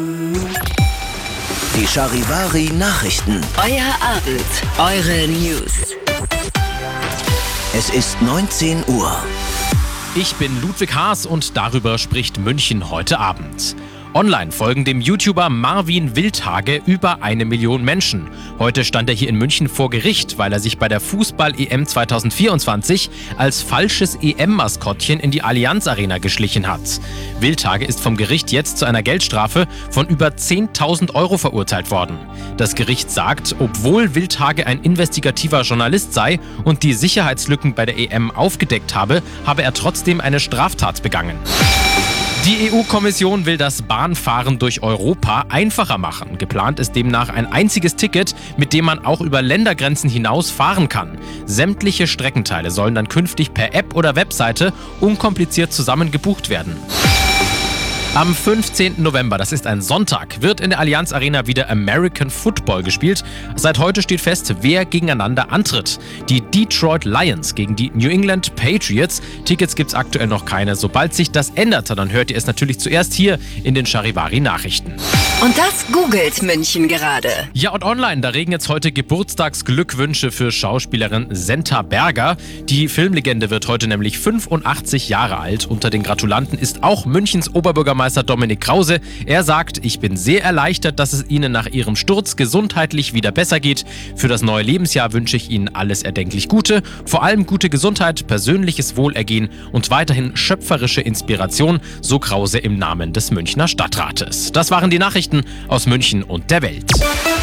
Die Charivari-Nachrichten. Euer Abend, eure News. Es ist 19 Uhr. Ich bin Ludwig Haas und darüber spricht München heute Abend. Online folgen dem YouTuber Marvin Wildhage über 1 Million Menschen. Heute stand er hier in München vor Gericht, weil er sich bei der Fußball-EM 2024 als falsches EM-Maskottchen in die Allianz Arena geschlichen hat. Wildhage ist vom Gericht jetzt zu einer Geldstrafe von über 10.000 Euro verurteilt worden. Das Gericht sagt, obwohl Wildhage ein investigativer Journalist sei und die Sicherheitslücken bei der EM aufgedeckt habe, habe er trotzdem eine Straftat begangen. Die EU-Kommission will das Bahnfahren durch Europa einfacher machen. Geplant ist demnach ein einziges Ticket, mit dem man auch über Ländergrenzen hinaus fahren kann. Sämtliche Streckenteile sollen dann künftig per App oder Webseite unkompliziert zusammen gebucht werden. Am 15. November, das ist ein Sonntag, wird in der Allianz Arena wieder American Football gespielt. Seit heute steht fest, wer gegeneinander antritt. Die Detroit Lions gegen die New England Patriots. Tickets gibt's aktuell noch keine. Sobald sich das ändert, dann hört ihr es natürlich zuerst hier in den Charivari-Nachrichten. Und das googelt München gerade. Ja, und online, da regen jetzt heute Geburtstagsglückwünsche für Schauspielerin Senta Berger. Die Filmlegende wird heute nämlich 85 Jahre alt. Unter den Gratulanten ist auch Münchens Oberbürgermeister Dominik Krause. Er sagt, ich bin sehr erleichtert, dass es Ihnen nach Ihrem Sturz gesundheitlich wieder besser geht. Für das neue Lebensjahr wünsche ich Ihnen alles erdenklich Gute, vor allem gute Gesundheit, persönliches Wohlergehen und weiterhin schöpferische Inspiration, so Krause im Namen des Münchner Stadtrates. Das waren die Nachrichten aus München und der Welt.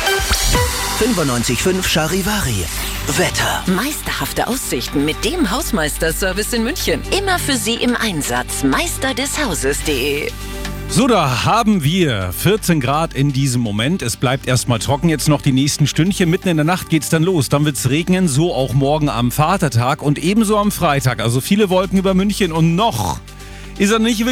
95.5 Charivari. Wetter. Meisterhafte Aussichten mit dem Hausmeisterservice in München. Immer für Sie im Einsatz. meisterdeshauses.de. So, da haben wir 14 Grad in diesem Moment. Es bleibt erstmal trocken jetzt noch die nächsten Stündchen. Mitten in der Nacht geht's dann los. Dann wird's regnen, so auch morgen am Vatertag und ebenso am Freitag. Also viele Wolken über München und noch ist er nicht wirklich